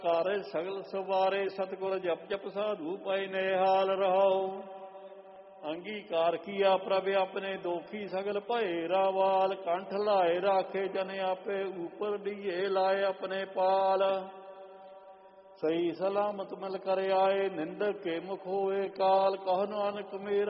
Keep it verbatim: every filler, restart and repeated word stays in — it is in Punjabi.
ਕਾਰੇ ਸਗਲ ਸਵਾਰੇ ਸਤਿਗੁਰ ਜਪ ਜਪ ਸਾਧੂ ਪਾਈ ਨਿਹਾਲ ਰਹਾਉ। ਅੰਗੀਕਾਰ ਕੀਆ ਪ੍ਰਭ ਆਪਣੇ ਦੋਖੀ ਸਗਲ ਭਏ ਰਾਵਾਲ। ਕੰਠ ਲਾਏ ਰਾਖੇ ਜਨ ਆਪੇ ਉਪਰ ਡੀਏ ਲਾਏ ਆਪਣੇ ਪਾਲ। ਸਹੀ ਸਲਾਮਤ ਮਿਲ ਕਰ ਆਏ ਨਿੰਦਕ ਕੇ ਮੁਖ ਹੋਏ ਕਾਲ। ਕਹ ਨਾਨਕ ਮੇਰਾ